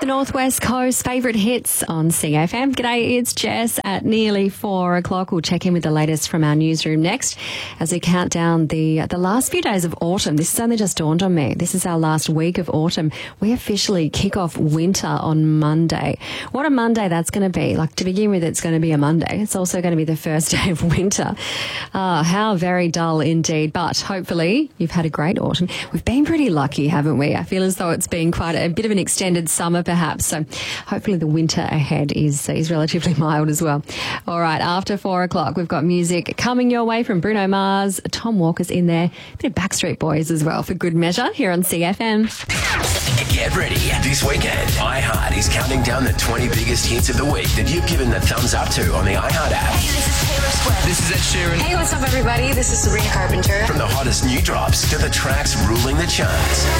The Northwest Coast favourite hits on CFM. G'day, it's Jess at nearly 4 o'clock. We'll check in with the latest from our newsroom next as we count down the last few days of autumn. This has only just dawned on me. This is our last week of autumn. We officially kick off winter on Monday. What a Monday that's going to be. Like, to begin with, it's going to be a Monday. It's also going to be the first day of winter. How very dull indeed. But hopefully you've had a great autumn. We've been pretty lucky, haven't we? I feel as though it's been quite a bit of an extended summer perhaps. So hopefully the winter ahead is relatively mild as well. All right, after 4 o'clock, we've got music coming your way from Bruno Mars. Tom Walker's in there. A bit of Backstreet Boys as well for good measure here on CFM. Get ready. This weekend, iHeart is counting down the 20 biggest hits of the week that you've given the thumbs up to on the iHeart app. Hey, this is Taylor Swift. This is Ed Sheeran. Hey, what's up, everybody? This is Sabrina Carpenter. From the hottest new drops to the tracks ruling the charts.